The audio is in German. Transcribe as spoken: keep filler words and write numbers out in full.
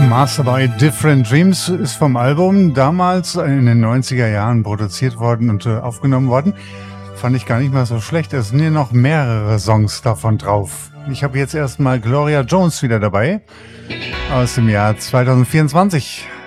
Master by Different Dreams ist vom Album damals in den neunziger Jahren produziert worden und äh, aufgenommen worden. Fand ich gar nicht mal so schlecht. Es sind hier noch mehrere Songs davon drauf. Ich habe jetzt erstmal Gloria Jones wieder dabei aus dem Jahr zwanzig vierundzwanzig.